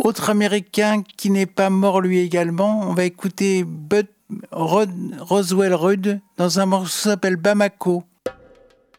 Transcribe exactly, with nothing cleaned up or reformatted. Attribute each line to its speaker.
Speaker 1: Autre Américain qui n'est pas mort lui également, on va écouter Bud Rod- Roswell Rudd dans un morceau qui s'appelle Bamako.